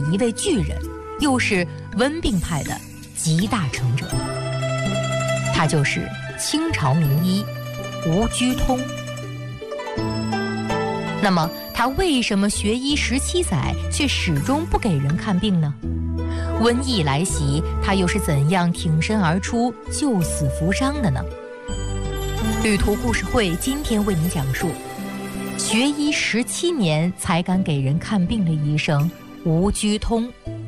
一位巨人，又是温病派的集大成者。他就是清朝名医吴居通。那么他为什么学医17载却始终不给人看病呢？瘟疫来袭，他又是怎样挺身而出救死扶伤的呢？旅途故事会今天为你讲述学医17年才敢给人看病的医生吴居通。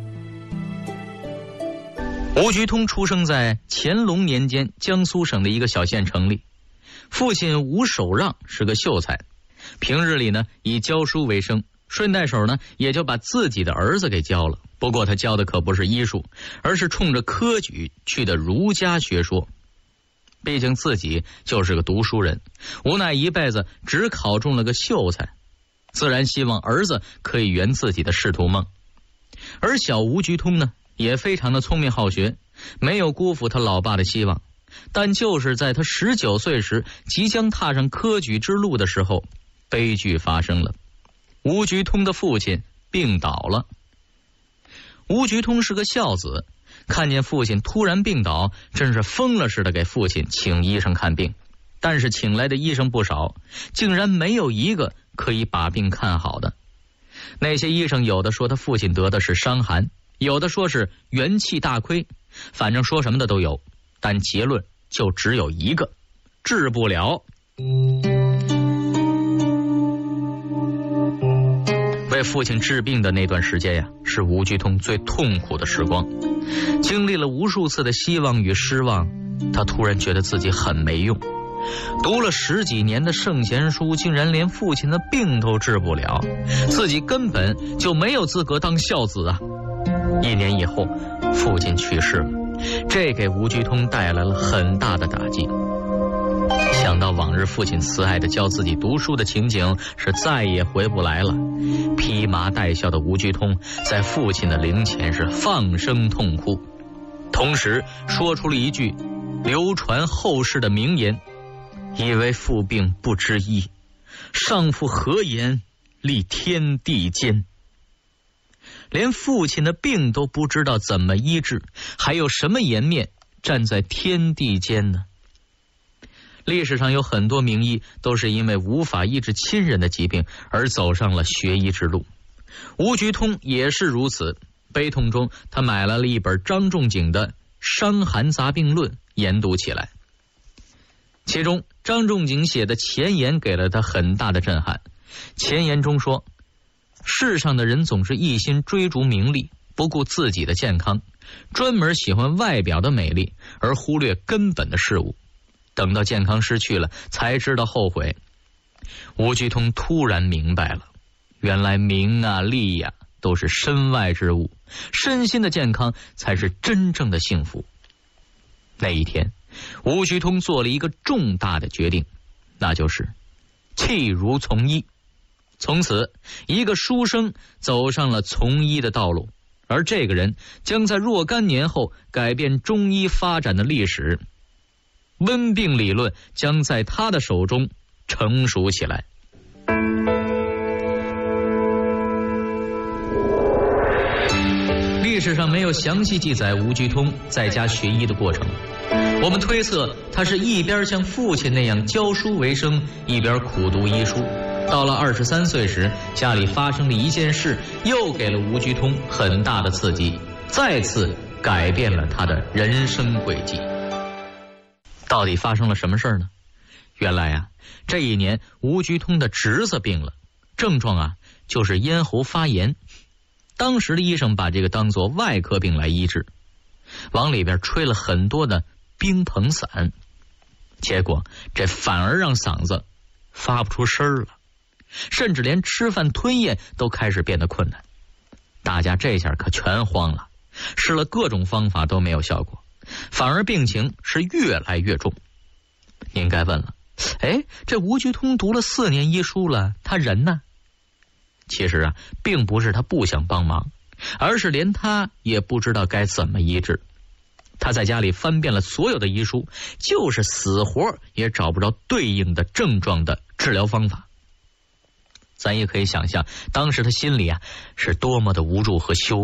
吴居通出生在乾隆年间江苏省的一个小县城里，父亲吴守让是个秀才，平日里呢以教书为生，顺带手呢也就把自己的儿子给教了。不过他教的可不是医术，而是冲着科举去的儒家学说。毕竟自己就是个读书人，无奈一辈子只考中了个秀才，自然希望儿子可以圆自己的仕途梦。而小吴居通呢也非常的聪明好学，没有辜负他老爸的希望。但就是在他19岁时，即将踏上科举之路的时候，悲剧发生了。吴居通的父亲病倒了。吴居通是个孝子，看见父亲突然病倒，真是疯了似的给父亲请医生看病。但是请来的医生不少，竟然没有一个可以把病看好的。那些医生有的说他父亲得的是伤寒，有的说是元气大亏，反正说什么的都有，但结论就只有一个：治不了。为父亲治病的那段时间呀，是吴居通最痛苦的时光。经历了无数次的希望与失望，他突然觉得自己很没用。读了10几年的圣贤书，竟然连父亲的病都治不了，自己根本就没有资格当孝子啊！1年以后，父亲去世了，这给吴居通带来了很大的打击。想到往日父亲慈爱的教自己读书的情景，是再也回不来了。披麻戴孝的吴居通在父亲的灵前是放声痛哭，同时说出了一句流传后世的名言：以为父病不知医，上父何言立天地间。连父亲的病都不知道怎么医治，还有什么颜面站在天地间呢？历史上有很多名医都是因为无法医治亲人的疾病而走上了学医之路。吴居通也是如此，悲痛中他买来了一本张仲景的《伤寒杂病论》研读起来。其中张仲景写的前言给了他很大的震撼。前言中说，世上的人总是一心追逐名利，不顾自己的健康，专门喜欢外表的美丽，而忽略根本的事物。等到健康失去了，才知道后悔。吴居通突然明白了，原来名啊利啊都是身外之物，身心的健康才是真正的幸福。那一天，吴居通做了一个重大的决定，那就是弃儒从医。从此，一个书生走上了从医的道路，而这个人将在若干年后改变中医发展的历史。温病理论将在他的手中成熟起来。历史上没有详细记载吴居通在家学医的过程，我们推测他是一边像父亲那样教书为生，一边苦读医书。到了23岁时，家里发生了一件事，又给了吴居通很大的刺激，再次改变了他的人生轨迹。到底发生了什么事呢？原来啊，这一年吴居通的侄子病了，症状啊就是咽喉发炎。当时的医生把这个当作外科病来医治，往里边吹了很多的冰硼散，结果这反而让嗓子发不出声了，甚至连吃饭吞咽都开始变得困难。大家这下可全慌了，试了各种方法都没有效果，反而病情是越来越重。您该问了，这吴居通读了4年医书了，他人呢？其实啊，并不是他不想帮忙，而是连他也不知道该怎么医治。他在家里翻遍了所有的医书，就是死活也找不着对应的症状的治疗方法。咱也可以想象，当时他心里啊是多么的无助和羞